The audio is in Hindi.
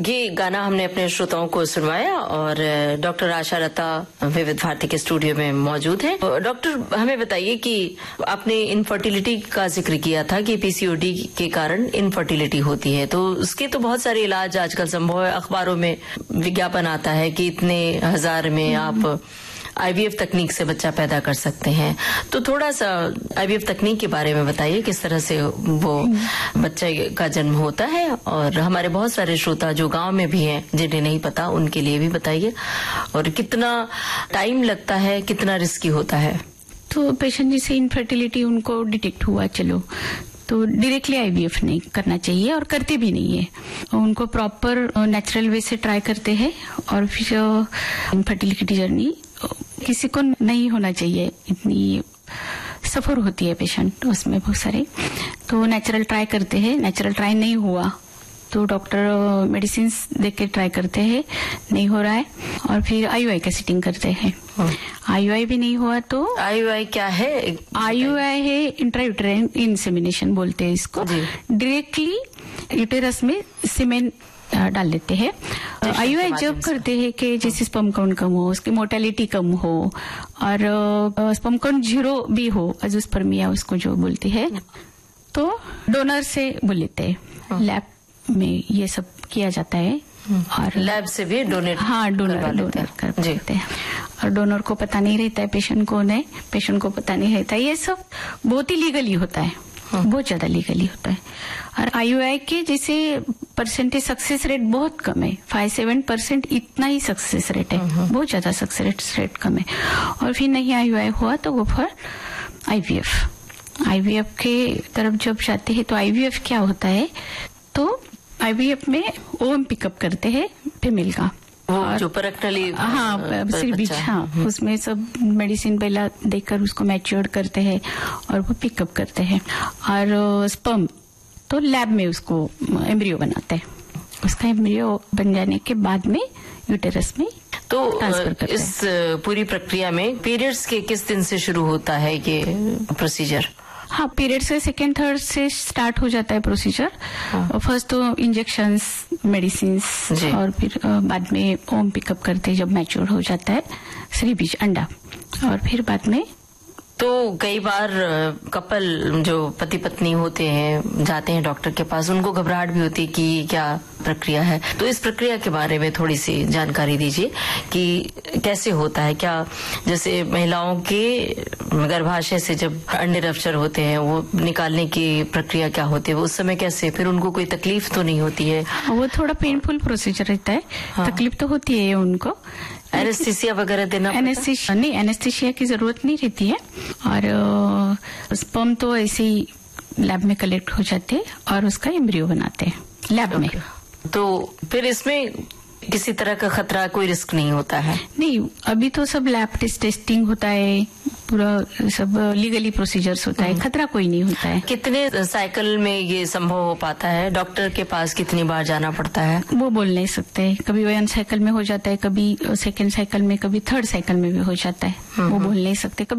ये गाना हमने अपने श्रोताओं को सुनवाया और डॉक्टर आशा लता विविध भारती के स्टूडियो में मौजूद हैं। डॉक्टर हमें बताइए कि आपने इनफर्टिलिटी का जिक्र किया था कि पीसीओडी के कारण इनफर्टिलिटी होती है, तो उसके तो बहुत सारे इलाज आजकल संभव है। अखबारों में विज्ञापन आता है कि इतने हजार में आप आईवीएफ तकनीक से बच्चा पैदा कर सकते हैं। तो थोड़ा सा आईवीएफ तकनीक के बारे में बताइए, किस तरह से वो बच्चे का जन्म होता है, और हमारे बहुत सारे श्रोता जो गांव में भी हैं जिन्हें नहीं पता उनके लिए भी बताइए, और कितना टाइम लगता है, कितना रिस्की होता है। तो पेशेंट जिसे इनफर्टिलिटी उनको डिटेक्ट हुआ, चलो तो डायरेक्टली आईवीएफ नहीं करना चाहिए और करते भी नहीं है। उनको प्रॉपर नेचुरल वे से ट्राई करते हैं और फिर इनफर्टिलिटी जर्नी किसी को नहीं होना चाहिए, इतनी सफर होती है पेशेंट उसमें बहुत सारे। तो नेचुरल ट्राई करते हैं, नेचुरल ट्राई नहीं हुआ तो डॉक्टर मेडिसिन देके ट्राई करते हैं, नहीं हो रहा है और फिर आईयूआई का सेटिंग करते हैं। आईयूआई भी नहीं हुआ तो आईयूआई क्या है? आईयूआई है इंट्रायूटेराइन इंसेमिनेशन बोलते हैं इसको। डायरेक्टली यूटेरस में सीमेन डाल लेते हैं। आईयूआई जब करते हैं कि जैसे स्पर्म काउंट कम हो, उसकी मोर्टेलिटी कम हो और स्पर्म काउंट 0 भी हो, अजोस्पर्मिया उसको जो बोलते हैं, तो डोनर से बोल लेते हैं। लैब में ये सब किया जाता है और लैब से भी डोनेट डोनर कर देते हैं। और डोनर को पता नहीं रहता है पेशेंट कौन है, पेशेंट को पता नहीं रहता है। ये सब बहुत ही लीगली होता है, बहुत ज्यादा लीगली होता है। और आईयूआई के जैसे परसेंटेज सक्सेस रेट बहुत कम है, 5-7% इतना ही सक्सेस रेट है, बहुत ज्यादा सक्सेस रेट कम है। और फिर नहीं आईयूआई हुआ तो वो फॉर आईवीएफ के तरफ जब जाते हैं तो आईवीएफ क्या होता है, तो आईवीएफ में ओवम पिकअप करते हैं फीमेल का, जो परक्टली बीच उसमें सब मेडिसिन पहला देकर उसको मैच्योर करते हैं और वो पिकअप करते हैं। और स्पर्म तो लैब में उसको एम्ब्रियो बनाते हैं, उसका एम्ब्रियो बन जाने के बाद में यूटेरस में तो इस पूरी प्रक्रिया में पीरियड्स के किस दिन से शुरू होता है ये प्रोसीजर? हाँ, पीरियड से 2nd 3rd से स्टार्ट हो जाता है प्रोसीजर। फर्स्ट तो इंजेक्शंस, मेडिसिन और फिर बाद में ओम पिकअप करते हैं जब मैच्योर हो जाता है श्री बीज अंडा। और फिर बाद में तो कई बार कपल जो पति पत्नी होते हैं जाते हैं डॉक्टर के पास, उनको घबराहट भी होती है कि क्या प्रक्रिया है, तो इस प्रक्रिया के बारे में थोड़ी सी जानकारी दीजिए कि कैसे होता है। क्या जैसे महिलाओं के गर्भाशय से जब अंडे रप्चर होते हैं वो निकालने की प्रक्रिया क्या होती है, उस समय कैसे, फिर उनको कोई तकलीफ तो नहीं होती है? वो थोड़ा पेनफुल प्रोसीजर रहता है। तकलीफ तो होती है उनको, एनेस्थीसिया वगैरह देना? नहीं, एनेस्थीसिया की जरूरत नहीं रहती है। और स्पर्म तो ऐसे ही लैब में कलेक्ट हो जाते हैं और उसका एम्ब्रियो बनाते हैं लैब में। तो फिर इसमें किसी तरह का खतरा, कोई रिस्क नहीं होता है? नहीं, अभी तो सब लैब टेस्टिंग होता है, पूरा सब लीगली प्रोसीजर्स होता है, खतरा कोई नहीं होता है। कितने साइकिल में ये संभव हो पाता है? डॉक्टर के पास कितनी बार जाना पड़ता है? वो बोल नहीं सकते, कभी 1 साइकिल में हो जाता है, कभी 2nd साइकिल में, कभी 3rd साइकिल में भी हो जाता है, वो बोल नहीं सकते।